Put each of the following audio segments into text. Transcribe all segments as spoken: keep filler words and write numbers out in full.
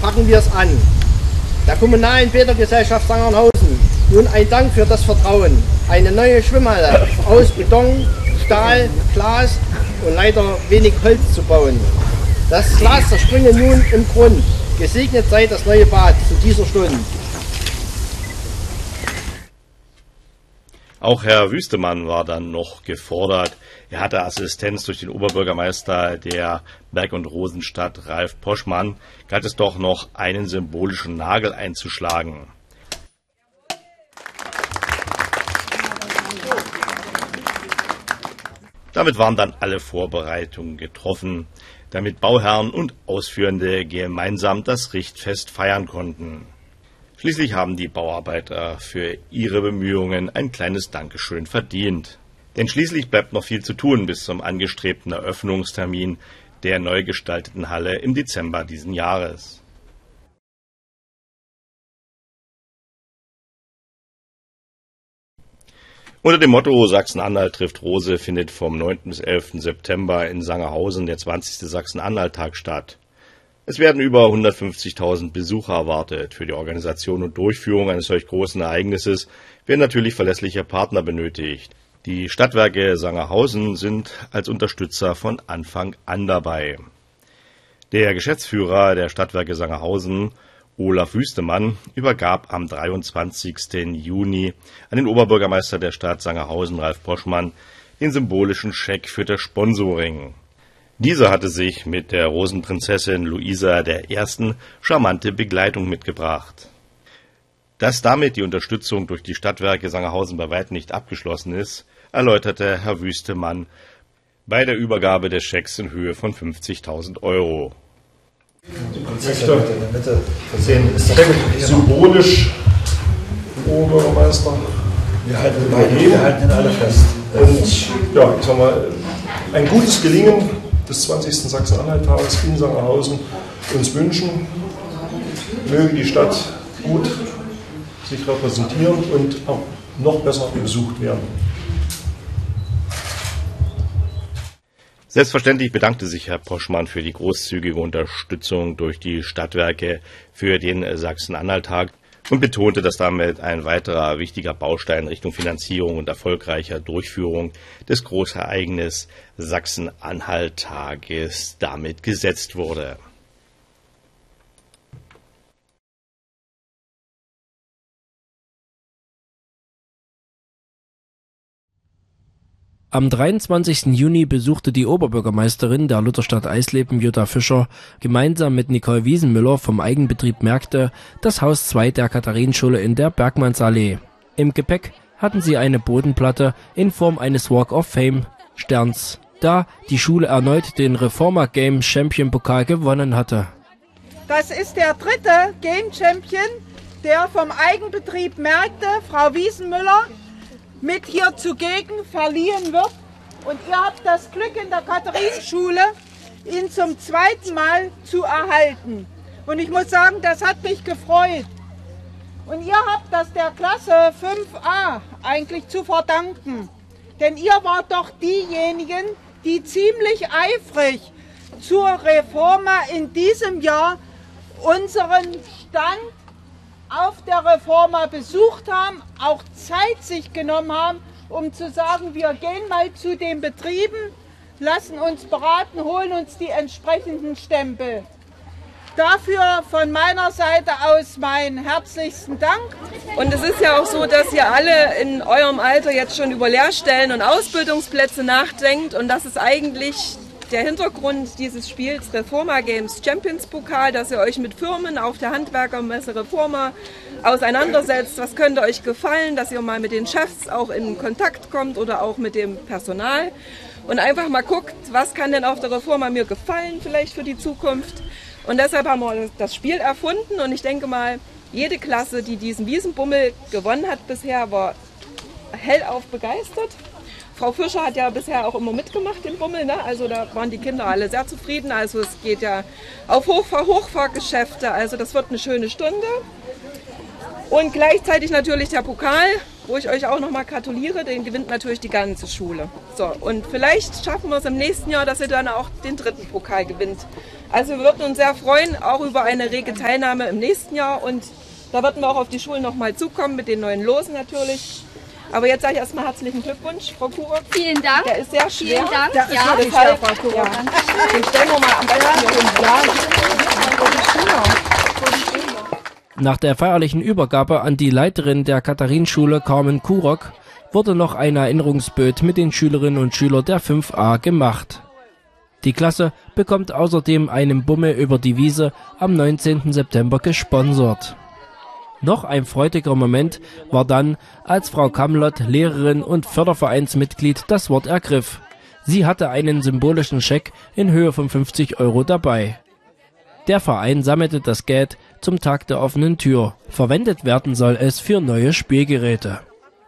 packen wir es an. Der kommunalen Bädergesellschaft Sangerhausen nun ein Dank für das Vertrauen. Eine neue Schwimmhalle aus Beton, Stahl, Glas und leider wenig Holz zu bauen. Das Glas zerspringe nun im Grund. Gesegnet sei das neue Bad zu dieser Stunde. Auch Herr Wüstemann war dann noch gefordert. Er hatte Assistenz durch den Oberbürgermeister der Berg- und Rosenstadt, Ralf Poschmann, galt es doch noch, einen symbolischen Nagel einzuschlagen. Damit waren dann alle Vorbereitungen getroffen, damit Bauherren und Ausführende gemeinsam das Richtfest feiern konnten. Schließlich haben die Bauarbeiter für ihre Bemühungen ein kleines Dankeschön verdient. Denn schließlich bleibt noch viel zu tun bis zum angestrebten Eröffnungstermin der neu gestalteten Halle im Dezember diesen Jahres. Unter dem Motto Sachsen-Anhalt trifft Rose findet vom neunten bis elften September in Sangerhausen der zwanzigste Sachsen-Anhalt-Tag statt. Es werden über hundertfünfzigtausend Besucher erwartet. Für die Organisation und Durchführung eines solch großen Ereignisses werden natürlich verlässliche Partner benötigt. Die Stadtwerke Sangerhausen sind als Unterstützer von Anfang an dabei. Der Geschäftsführer der Stadtwerke Sangerhausen, Olaf Wüstemann, übergab am dreiundzwanzigsten Juni an den Oberbürgermeister der Stadt Sangerhausen, Ralf Poschmann, den symbolischen Scheck für das Sponsoring. Dieser hatte sich mit der Rosenprinzessin Luisa der Ersten charmante Begleitung mitgebracht. Dass damit die Unterstützung durch die Stadtwerke Sangerhausen bei weitem nicht abgeschlossen ist, erläuterte Herr Wüstemann bei der Übergabe des Schecks in Höhe von fünfzigtausend Euro. Die Konzepte in der Mitte versehen ist das symbolisch, Oberbürgermeister. Wir halten, wir halten ihn alle fest. Und ja, ich sag mal, ein gutes Gelingen des zwanzigsten Sachsen-Anhalt-Tages in Sangerhausen uns wünschen. Möge die Stadt gut sich repräsentieren und auch noch besser besucht werden. Selbstverständlich bedankte sich Herr Poschmann für die großzügige Unterstützung durch die Stadtwerke für den Sachsen-Anhalt-Tag und betonte, dass damit ein weiterer wichtiger Baustein Richtung Finanzierung und erfolgreicher Durchführung des Großereignisses Sachsen-Anhalt-Tages damit gesetzt wurde. Am dreiundzwanzigsten Juni besuchte die Oberbürgermeisterin der Lutherstadt Eisleben, Jutta Fischer, gemeinsam mit Nicole Wiesenmüller vom Eigenbetrieb Märkte das Haus zwei der Katharinenschule in der Bergmannsallee. Im Gepäck hatten sie eine Bodenplatte in Form eines Walk of Fame Sterns, da die Schule erneut den Reformer Game Champion Pokal gewonnen hatte. Das ist der dritte Game Champion, der vom Eigenbetrieb Märkte, Frau Wiesenmüller, mit hier zugegen verliehen wird. Und ihr habt das Glück in der Katharinenschule, ihn zum zweiten Mal zu erhalten. Und ich muss sagen, das hat mich gefreut. Und ihr habt das der Klasse fünf a eigentlich zu verdanken. Denn ihr wart doch diejenigen, die ziemlich eifrig zur Reforma in diesem Jahr unseren Stand auf der Reforma besucht haben, auch Zeit sich genommen haben, um zu sagen, wir gehen mal zu den Betrieben, lassen uns beraten, holen uns die entsprechenden Stempel. Dafür von meiner Seite aus meinen herzlichsten Dank. Und es ist ja auch so, dass ihr alle in eurem Alter jetzt schon über Lehrstellen und Ausbildungsplätze nachdenkt und das ist eigentlich der Hintergrund dieses Spiels Reformer Games Champions Pokal, dass ihr euch mit Firmen auf der Handwerkermesse Reformer auseinandersetzt. Was könnte euch gefallen, dass ihr mal mit den Chefs auch in Kontakt kommt oder auch mit dem Personal und einfach mal guckt, was kann denn auf der Reforma mir gefallen vielleicht für die Zukunft. Und deshalb haben wir das Spiel erfunden und ich denke mal, jede Klasse, die diesen Wiesenbummel gewonnen hat bisher, war hellauf begeistert. Frau Fischer hat ja bisher auch immer mitgemacht im Bummel, ne? Also da waren die Kinder alle sehr zufrieden. Also es geht ja auf Hochfahr Hochfahrgeschäfte, also das wird eine schöne Stunde. Und gleichzeitig natürlich der Pokal, wo ich euch auch nochmal gratuliere, den gewinnt natürlich die ganze Schule. So, und vielleicht schaffen wir es im nächsten Jahr, dass ihr dann auch den dritten Pokal gewinnt. Also wir würden uns sehr freuen, auch über eine rege Teilnahme im nächsten Jahr. Und da werden wir auch auf die Schulen nochmal zukommen, mit den neuen Losen natürlich. Aber jetzt sage ich erstmal herzlichen Glückwunsch, Frau Kurock. Vielen Dank. Der ist sehr schwer. Vielen Dank. Der ist Ja, sehr schwer, Frau Kurock. Ja. Den stellen wir mal am besten hier hin. Ja. Nach der feierlichen Übergabe an die Leiterin der Katharinenschule, Carmen Kurock, wurde noch ein Erinnerungsbild mit den Schülerinnen und Schülern der fünf a gemacht. Die Klasse bekommt außerdem einen Bummel über die Wiese am neunzehnten September gesponsert. Noch ein freudiger Moment war dann, als Frau Kamlott, Lehrerin und Fördervereinsmitglied, das Wort ergriff. Sie hatte einen symbolischen Scheck in Höhe von fünfzig Euro dabei. Der Verein sammelte das Geld zum Tag der offenen Tür. Verwendet werden soll es für neue Spielgeräte.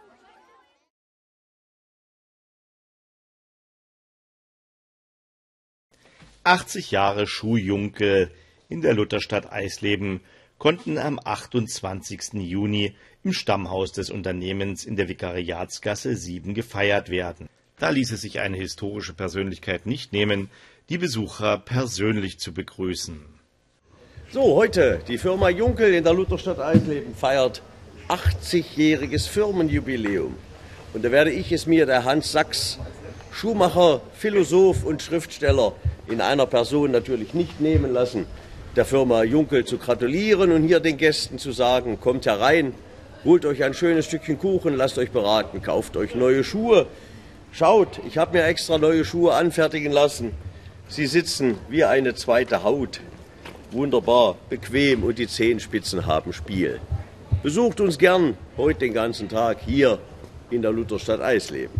achtzig Jahre Schuljunkel in der Lutherstadt Eisleben konnten am achtundzwanzigsten Juni im Stammhaus des Unternehmens in der Vikariatsgasse sieben gefeiert werden. Da ließ es sich eine historische Persönlichkeit nicht nehmen, die Besucher persönlich zu begrüßen. So, heute, die Firma Junkel in der Lutherstadt Eisleben feiert achtzigjähriges Firmenjubiläum. Und da werde ich es mir, der Hans Sachs, Schuhmacher, Philosoph und Schriftsteller, in einer Person natürlich nicht nehmen lassen, der Firma Junkel zu gratulieren und hier den Gästen zu sagen, kommt herein, holt euch ein schönes Stückchen Kuchen, lasst euch beraten, kauft euch neue Schuhe. Schaut, ich habe mir extra neue Schuhe anfertigen lassen. Sie sitzen wie eine zweite Haut. Wunderbar, bequem und die Zehenspitzen haben Spiel. Besucht uns gern heute den ganzen Tag hier in der Lutherstadt Eisleben.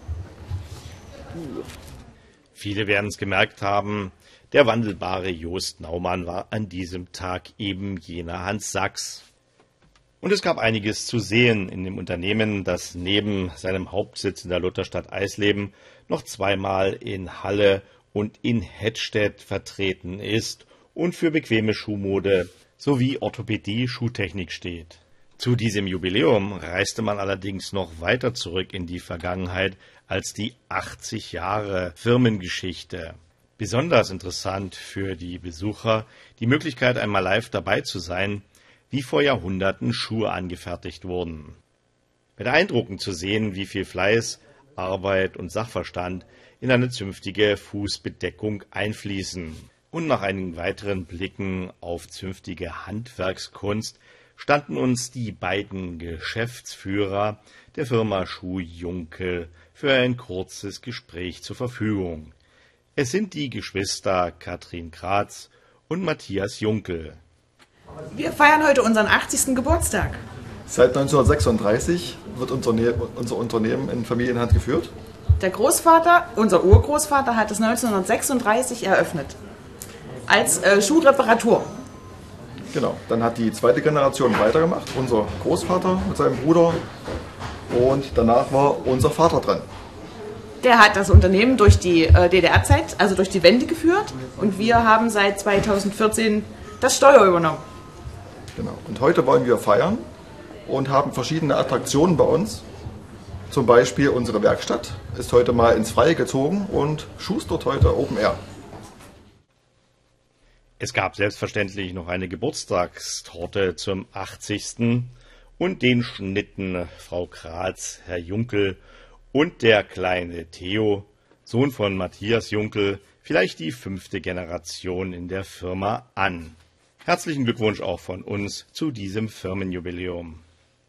Viele werden es gemerkt haben, der wandelbare Jost Naumann war an diesem Tag eben jener Hans Sachs. Und es gab einiges zu sehen in dem Unternehmen, das neben seinem Hauptsitz in der Lutherstadt Eisleben noch zweimal in Halle und in Hettstedt vertreten ist und für bequeme Schuhmode sowie Orthopädie, Schuhtechnik steht. Zu diesem Jubiläum reiste man allerdings noch weiter zurück in die Vergangenheit als die achtzig Jahre Firmengeschichte. Besonders interessant für die Besucher die Möglichkeit, einmal live dabei zu sein, wie vor Jahrhunderten Schuhe angefertigt wurden. Beeindruckend zu sehen, wie viel Fleiß, Arbeit und Sachverstand in eine zünftige Fußbedeckung einfließen. Und nach einigen weiteren Blicken auf zünftige Handwerkskunst standen uns die beiden Geschäftsführer der Firma Schuh Junkel für ein kurzes Gespräch zur Verfügung. Es sind die Geschwister Katrin Kratz und Matthias Junkel. Wir feiern heute unseren achtzigsten Geburtstag. Seit neunzehnhundertsechsunddreißig wird unser, unser Unternehmen in Familienhand geführt. Der Großvater, unser Urgroßvater, hat es neunzehnhundertsechsunddreißig eröffnet. Als äh, Schuhreparatur. Genau, dann hat die zweite Generation weitergemacht, unser Großvater mit seinem Bruder, und danach war unser Vater dran. Der hat das Unternehmen durch die äh, D D R-Zeit, also durch die Wende geführt, und wir haben seit zweitausendvierzehn das Steuer übernommen. Genau, und heute wollen wir feiern und haben verschiedene Attraktionen bei uns. Zum Beispiel unsere Werkstatt ist heute mal ins Freie gezogen und schustert heute Open Air. Es gab selbstverständlich noch eine Geburtstagstorte zum achtzigsten und den schnitten Frau Kratz, Herr Junkel und der kleine Theo, Sohn von Matthias Junkel, vielleicht die fünfte Generation in der Firma, an. Herzlichen Glückwunsch auch von uns zu diesem Firmenjubiläum.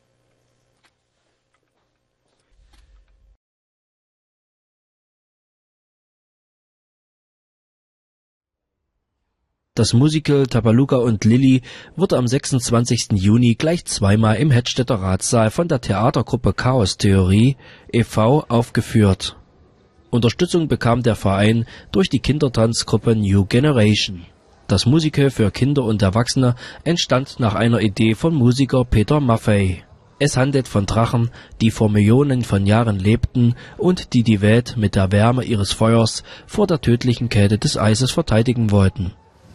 Das Musical Tabaluga und Lilli wurde am sechsundzwanzigsten Juni gleich zweimal im Hettstedter Ratssaal von der Theatergruppe Chaos Theorie e V aufgeführt. Unterstützung bekam der Verein durch die Kindertanzgruppe New Generation. Das Musical für Kinder und Erwachsene entstand nach einer Idee von Musiker Peter Maffei. Es handelt von Drachen, die vor Millionen von Jahren lebten und die die Welt mit der Wärme ihres Feuers vor der tödlichen Kälte des Eises verteidigen wollten.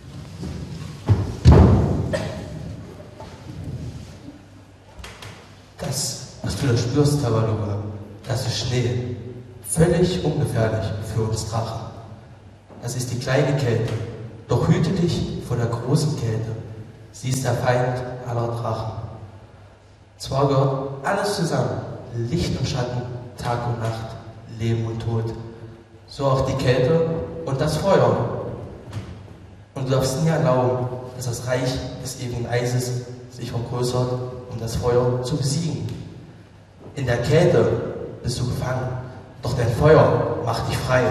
Das, was du da spürst, Tabaluga, das ist Schnee. Völlig ungefährlich für uns Drachen. Das ist die kleine Kälte, Doch hüte dich vor der großen Kälte. Sie ist der Feind aller Drachen. Zwar gehört alles zusammen, Licht und Schatten, Tag und Nacht, Leben und Tod. So auch die Kälte und das Feuer. Und du darfst nie erlauben, dass das Reich des ewigen Eises sich vergrößert, um das Feuer zu besiegen. In der Kälte bist du gefangen, doch dein Feuer macht dich frei.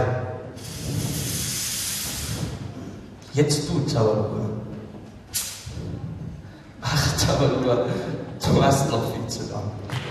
Jetzt du, Zauberer. Ach, Zauberer, du hast noch viel zu lernen.